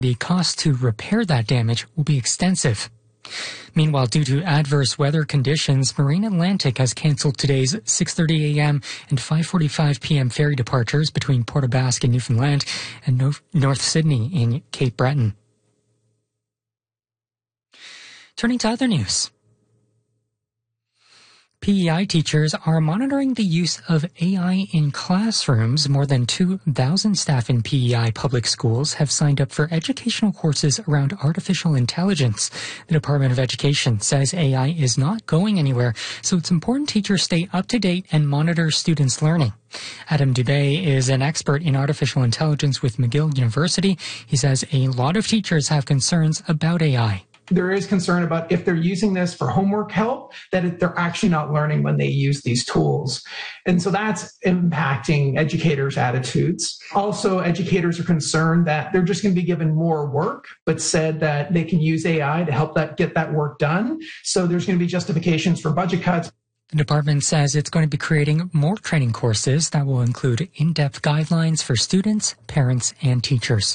The cost to repair that damage will be extensive. Meanwhile, due to adverse weather conditions, Marine Atlantic has canceled today's 6:30 a.m. and 5:45 p.m. ferry departures between Port aux Basques in Newfoundland and North Sydney in Cape Breton. Turning to other news. PEI teachers are monitoring the use of AI in classrooms. More than 2,000 staff in PEI public schools have signed up for educational courses around artificial intelligence. The Department of Education says AI is not going anywhere, so it's important teachers stay up to date and monitor students' learning. Adam Dubé is an expert in artificial intelligence with McGill University. He says a lot of teachers have concerns about AI. There is concern about if they're using this for homework help, that they're actually not learning when they use these tools. And so that's impacting educators' attitudes. Also, educators are concerned that they're just going to be given more work, but said that they can use AI to help get that work done. So there's going to be justifications for budget cuts. The department says it's going to be creating more training courses that will include in-depth guidelines for students, parents, and teachers.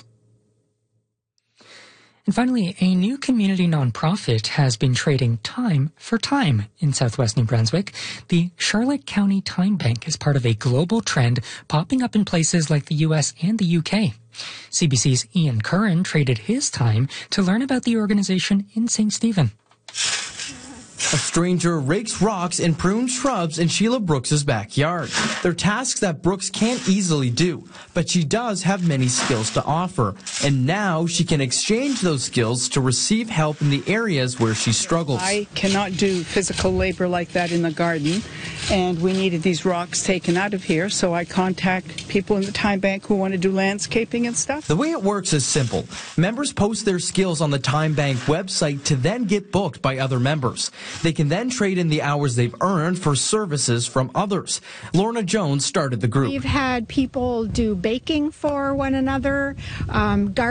And finally, a new community nonprofit has been trading time for time in southwest New Brunswick. The Charlotte County Time Bank is part of a global trend popping up in places like the U.S. and the UK. CBC's Ian Curran traded his time to learn about the organization in St. Stephen. A stranger rakes rocks and prunes shrubs in Sheila Brooks's backyard. They're tasks that Brooks can't easily do, but she does have many skills to offer. And now she can exchange those skills to receive help in the areas where she struggles. I cannot do physical labor like that in the garden, and we needed these rocks taken out of here, so I contact people in the time bank who want to do landscaping and stuff. The way it works is simple. Members post their skills on the Time Bank website to then get booked by other members. They can then trade in the hours they've earned for services from others. Lorna Jones started the group. We've had people do baking for one another,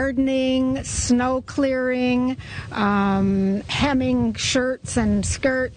gardening, snow clearing, hemming shirts and skirts.